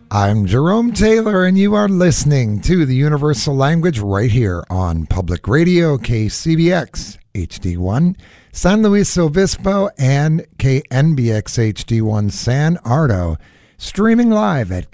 I'm Jerome Taylor, and you are listening to the Universal Language right here on Public Radio, KCBX HD1, San Luis Obispo, and KNBX HD1 San Ardo, streaming live at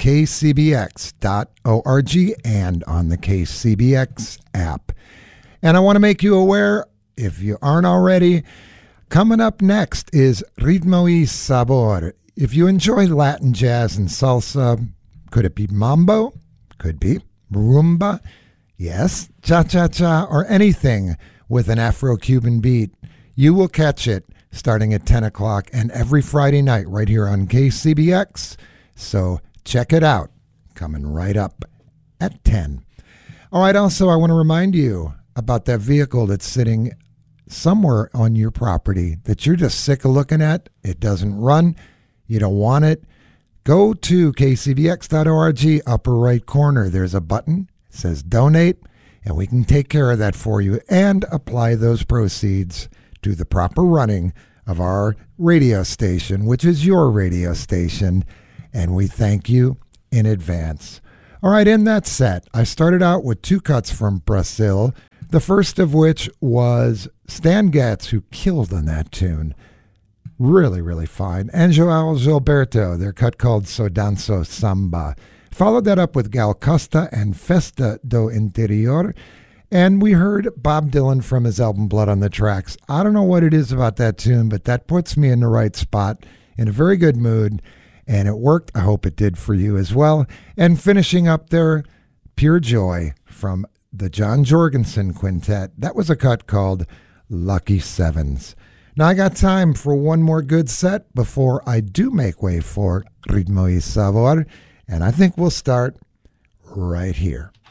kcbx.org and on the KCBX app. And I want to make you aware, if you aren't already, coming up next is Ritmo y Sabor. If you enjoy Latin jazz and salsa, could it be mambo? Could be. Rumba? Yes. Cha-cha-cha or anything with an Afro-Cuban beat. You will catch it starting at 10 o'clock and every Friday night right here on KCBX. So check it out. Coming right up at 10. All right, also I want to remind you about that vehicle that's sitting somewhere on your property that you're just sick of looking at. It doesn't run. You don't want it. Go to kcbx.org, upper right corner. There's a button. It says donate, and we can take care of that for you and apply those proceeds to the proper running of our radio station, which is your radio station, and we thank you in advance. All right, in that set, I started out with two cuts from Brazil, the first of which was Stan Getz, who killed on that tune. Really, really fine. And João Gilberto, their cut called So Danço Samba. Followed that up with Gal Costa and Festa do Interior. And we heard Bob Dylan from his album Blood on the Tracks. I don't know what it is about that tune, but that puts me in the right spot, in a very good mood. And it worked. I hope it did for you as well. And finishing up there, Pure Joy from the John Jorgensen Quintet. That was a cut called Lucky Sevens. Now I got time for one more good set before I do make way for Ritmo y Sabor, and I think we'll start right here.